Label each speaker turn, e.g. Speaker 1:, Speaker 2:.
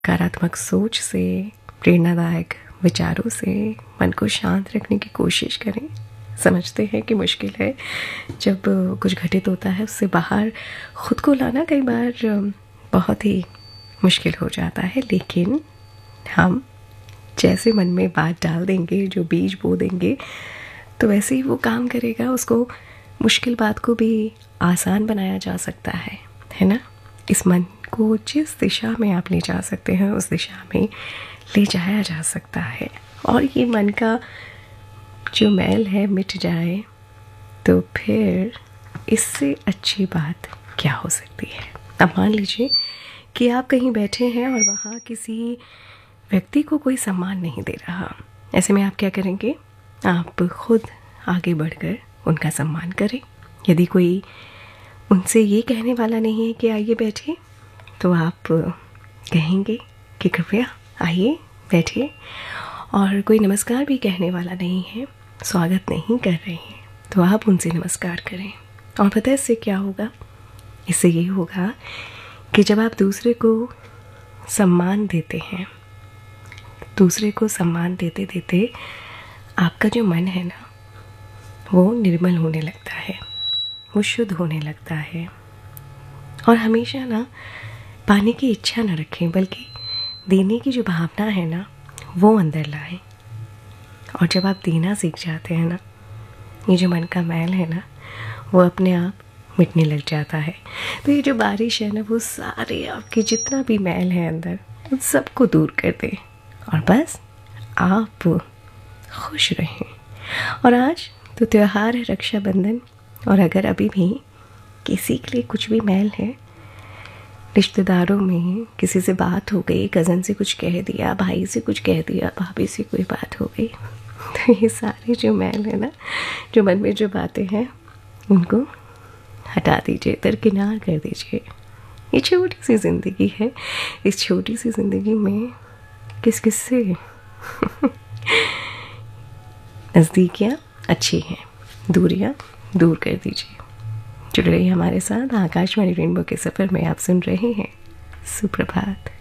Speaker 1: सकारात्मक सोच से, प्रेरणादायक विचारों से मन को शांत रखने की कोशिश करें। समझते हैं कि मुश्किल है, जब कुछ घटित होता है उससे बाहर खुद को लाना कई बार बहुत ही मुश्किल हो जाता है, लेकिन हम जैसे मन में बात डाल देंगे, जो बीज बो देंगे, तो वैसे ही वो काम करेगा। उसको मुश्किल बात को भी आसान बनाया जा सकता है ना। इस मन को जिस दिशा में आप ले जा सकते हैं उस दिशा में ले जाया जा सकता है, और ये मन का जो मैल है मिट जाए तो फिर इससे अच्छी बात क्या हो सकती है। अब मान लीजिए कि आप कहीं बैठे हैं और वहाँ किसी व्यक्ति को कोई सम्मान नहीं दे रहा। ऐसे में आप क्या करेंगे? आप खुद आगे बढ़कर उनका सम्मान करें। यदि कोई उनसे ये कहने वाला नहीं है कि आइए बैठिए, तो आप कहेंगे कि कृपया आइए बैठिए। और कोई नमस्कार भी कहने वाला नहीं है, स्वागत नहीं कर रहे हैं, तो आप उनसे नमस्कार करें। और पता है इससे क्या होगा? इससे ये होगा कि जब आप दूसरे को सम्मान देते हैं, दूसरे को सम्मान देते देते आपका जो मन है ना, वो निर्मल होने लगता है, वो शुद्ध होने लगता है। और हमेशा ना पाने की इच्छा न रखें, बल्कि देने की जो भावना है ना, वो अंदर लाएं। और जब आप देना सीख जाते हैं ना, ये जो मन का मैल है ना, वो अपने आप मिटने लग जाता है। तो ये जो बारिश है ना, वो सारे आपके जितना भी मैल है अंदर, उन सबको दूर कर दे और बस आप खुश रहें। और आज तो त्योहार है रक्षाबंधन, और अगर अभी भी किसी के लिए कुछ भी मैल है, रिश्तेदारों में किसी से बात हो गई, कज़न से कुछ कह दिया, भाई से कुछ कह दिया, भाभी से कोई बात हो गई, तो ये सारे जो मैल है ना, जो मन में जो बातें हैं, उनको हटा दीजिए, दरकिनार कर दीजिए। ये छोटी सी ज़िंदगी है, इस छोटी सी ज़िंदगी में किस किस से नज़दीकियाँ अच्छी हैं, दूरियाँ दूर कर दीजिए। जुड़ रहिए हमारे साथ आकाशवाणी रेनबो के सफ़र में। आप सुन रहे हैं सुप्रभात।